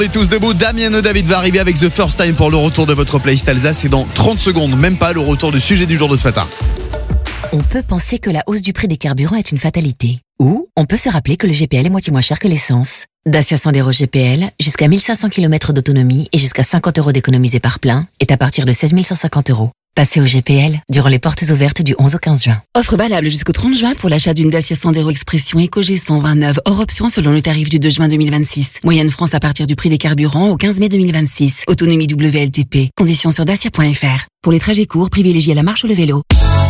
On est tous debout, Damien et David va arriver avec The First Time pour le retour de votre playlist Alsace et dans 30 secondes, même pas, le retour du sujet du jour de ce matin. On peut penser que la hausse du prix des carburants est une fatalité. Ou on peut se rappeler que le GPL est moitié moins cher que l'essence. Dacia Sandero GPL, jusqu'à 1500 km d'autonomie et jusqu'à 50 € d'économisés par plein, est à partir de 16 150 €. Passez au GPL durant les portes ouvertes du 11 au 15 juin. Offre valable jusqu'au 30 juin pour l'achat d'une Dacia Sandero Expression EcoG 129 hors option selon le tarif du 2 juin 2026. Moyenne France à partir du prix des carburants au 15 mai 2026. Autonomie WLTP. Conditions sur dacia.fr. Pour les trajets courts, privilégiez la marche ou le vélo.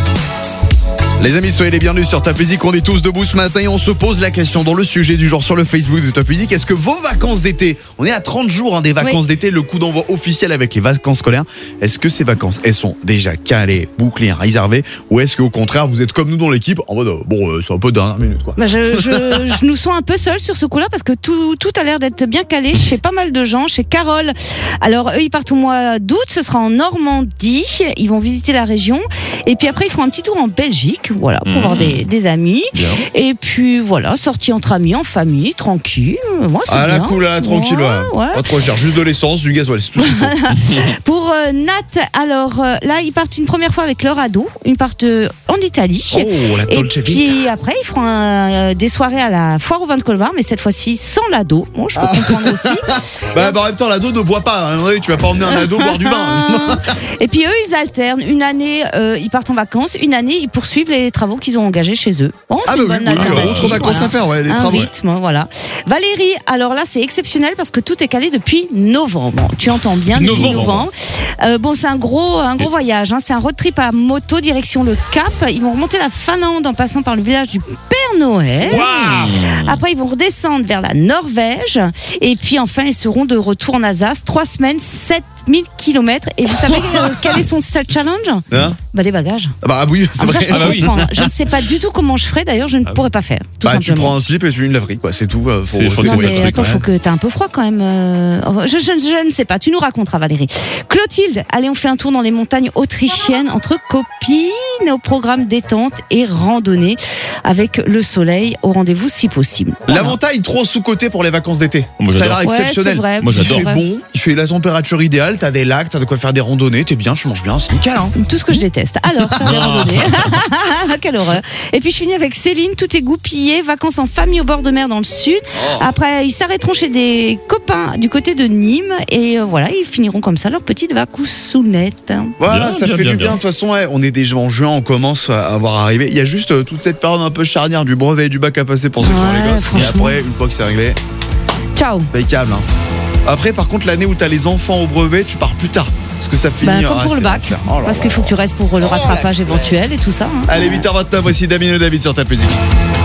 Les amis, soyez les bienvenus sur Top Music. On est tous debout ce matin et on se pose la question dans le sujet du jour sur le Facebook de Top Music. Est-ce que vos vacances d'été, on est à 30 jours des vacances d'été, le coup d'envoi officiel avec les vacances scolaires, est-ce que ces vacances, elles sont déjà calées, bouclées, réservées, ou est-ce qu'au contraire, vous êtes comme nous dans l'équipe, en mode, c'est un peu dernière minute, quoi. Je nous sens un peu seul sur ce coup-là parce que tout a l'air d'être bien calé chez pas mal de gens, chez Carole. Alors, eux, ils partent au mois d'août, ce sera en Normandie, ils vont visiter la région, et puis après, ils font un petit tour en Belgique. Voilà, pour voir des amis. Bien. Et puis voilà, sortie entre amis, en famille, tranquille. Moi, c'est bien. La cool, tranquille. Ouais. Pas trop cher, juste de l'essence, du gasoil, c'est tout ce qu'il faut. Pour Nat, alors là, ils partent une première fois avec leur ado. Ils partent en Italie. Oh, la Dolce Vita. Et puis après, ils feront des soirées à la foire au vin de Colmar, mais cette fois-ci sans l'ado. Bon, je peux comprendre aussi. En même temps, l'ado ne boit pas. Tu vas pas emmener un ado boire du vin. Et puis eux, ils alternent. Une année, ils partent en vacances. Une année, ils poursuivent les travaux qu'ils ont engagés chez eux. Bon, c'est une bonne alternative. Vacances à faire, les un travaux. Rythme, voilà. Valérie, alors là, c'est exceptionnel parce que tout est calé depuis novembre. Tu entends bien, depuis novembre. C'est un gros voyage. C'est un road trip à moto direction le Cap. Ils vont remonter la Finlande en passant par le village du Père Noël. Wow. Après, ils vont redescendre vers la Norvège. Et puis enfin, ils seront de retour en Alsace. 3 semaines, 7000 km. Et vous savez quel est son challenge ? Les bagages. Oui, c'est vrai. Je ne sais pas du tout comment je ferais. D'ailleurs, je ne pourrais pas faire. Tout simplement. Tu prends un slip et tu mets une laverie, quoi. C'est tout. Faut que t'aies un peu froid quand même. Je ne sais pas. Tu nous raconteras, Valérie. Clotilde, allez, on fait un tour dans les montagnes autrichiennes entre copines, au programme détente et randonnée avec le soleil au rendez-vous si possible. Voilà. La montagne trop sous-cotée pour les vacances d'été. Ça a l'air exceptionnel. C'est vrai. Moi, j'adore. Il fait bon, il fait la température idéale, t'as des lacs, t'as de quoi faire des randonnées, t'es bien, tu manges bien, c'est nickel. Tout ce que je déteste. Alors, faire des randonnées. Quelle horreur. Et puis je finis avec Céline, tout est goupillé, vacances en famille au bord de mer dans le sud. Après, ils s'arrêteront chez des copains du côté de Nîmes et voilà, ils finiront comme ça leur petite vacoussounette. Voilà, ça fait du bien. De toute façon, on est déjà en juin, on commence à voir arriver. Il y a juste toute cette période un peu charnière du brevet et du bac à passer pour ceux qui ont les gosses. Et après, une fois que c'est réglé, ciao. Impeccable. Après, par contre, l'année où t'as les enfants au brevet, tu pars plus tard. Parce que ça finit. Comme pour le bac. Parce qu'il faut que tu restes pour le rattrapage éventuel et tout ça. Allez, 8h29, voici Damien et David sur Top Music.